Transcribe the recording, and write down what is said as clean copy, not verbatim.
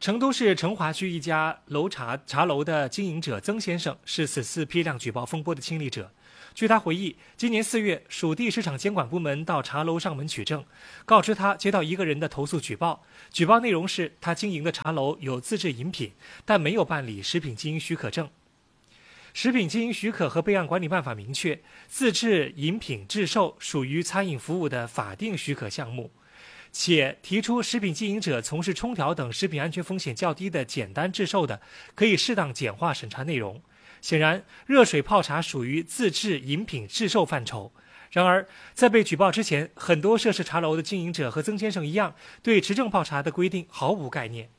成都市成华区一家茶楼的经营者曾先生是此次批量举报风波的亲历者。据他回忆，今年4月，属地市场监管部门到茶楼上门取证，告知他接到一个人的投诉举报，举报内容是他经营的茶楼有自制饮品，但没有办理食品经营许可证。食品经营许可和备案管理办法明确，自制饮品制售属于餐饮服务的法定许可项目，且提出食品经营者从事冲调等食品安全风险较低的简单制售的，可以适当简化审查内容。显然，热水泡茶属于自制饮品制售范畴。然而，在被举报之前，很多涉事茶楼的经营者和曾先生一样，对持证泡茶的规定毫无概念。